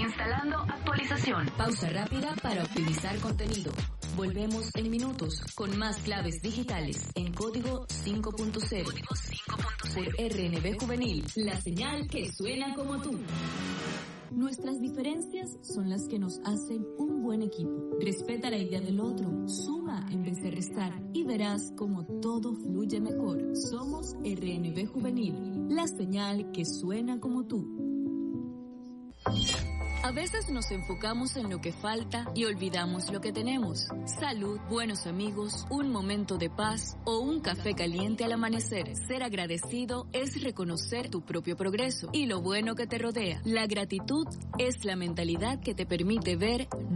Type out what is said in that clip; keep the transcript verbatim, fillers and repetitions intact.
Instalando actualización. Pausa rápida para optimizar contenido. Volvemos en minutos con más claves digitales en Código cinco punto cero. Código cinco punto cero. Por R N B Juvenil, la señal que suena como tú. Nuestras diferencias son las que nos hacen un buen equipo. Respeta la idea del otro, suma en vez de restar y verás cómo todo fluye mejor. Somos R N B Juvenil, la señal que suena como tú. A veces nos enfocamos en lo que falta y olvidamos lo que tenemos. Salud, buenos amigos, un momento de paz o un café caliente al amanecer. Ser agradecido es reconocer tu propio progreso y lo bueno que te rodea. La gratitud es la mentalidad que te permite ver